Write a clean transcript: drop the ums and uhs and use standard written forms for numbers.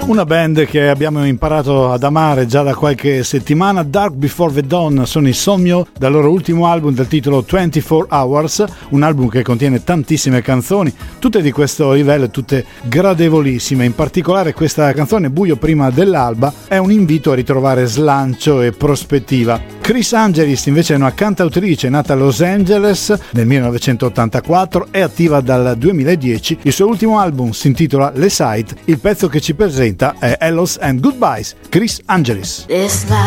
Una band che abbiamo imparato ad amare già da qualche settimana, Dark Before the Dawn, sono i Somio dal loro ultimo album dal titolo 24 Hours, un album che contiene tantissime canzoni, tutte di questo livello, tutte gradevolissime. In particolare questa canzone, Buio prima dell'alba, è un invito a ritrovare slancio e prospettiva. Chris Angelis invece è una cantautrice nata a Los Angeles nel 1984, è attiva dal 2010, il suo ultimo album si intitola Le Sight, il pezzo che ci presenta è Hellos and Goodbyes, Chris Angelis.